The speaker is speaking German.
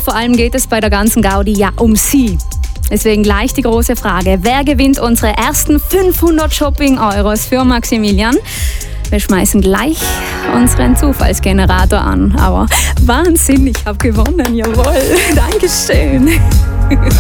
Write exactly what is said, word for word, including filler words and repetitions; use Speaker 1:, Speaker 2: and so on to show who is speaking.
Speaker 1: vor allem geht es bei der ganzen Gaudi ja um Sie. Deswegen gleich die große Frage, wer gewinnt unsere ersten fünfhundert Shopping-Euros für Maximilian? Wir schmeißen gleich unseren Zufallsgenerator an. Aber Wahnsinn, ich habe gewonnen, jawohl. Dankeschön.